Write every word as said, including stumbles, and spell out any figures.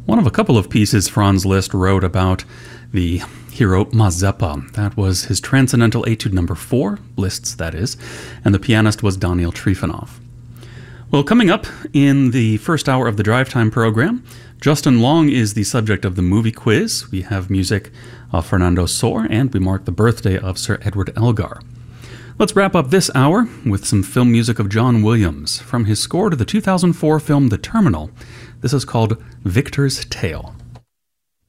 One of a couple of pieces Franz Liszt wrote about the hero Mazeppa. That was his Transcendental Etude number four, Liszt's that is, and the pianist was Daniel Trifonov. Well, coming up in the first hour of the Drive Time program, Justin Long is the subject of the movie quiz. We have music of Fernando Sor, and we mark the birthday of Sir Edward Elgar. Let's wrap up this hour with some film music of John Williams from his score to the two thousand four film The Terminal. This is called Victor's Tale.